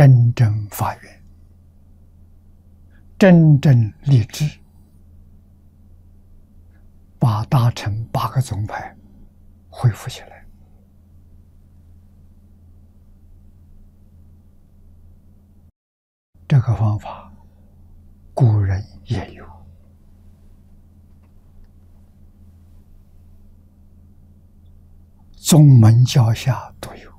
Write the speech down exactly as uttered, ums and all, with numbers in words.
真正发愿，真正立志，把大乘八个宗派恢复起来。这个方法，古人也有，宗门教下都有。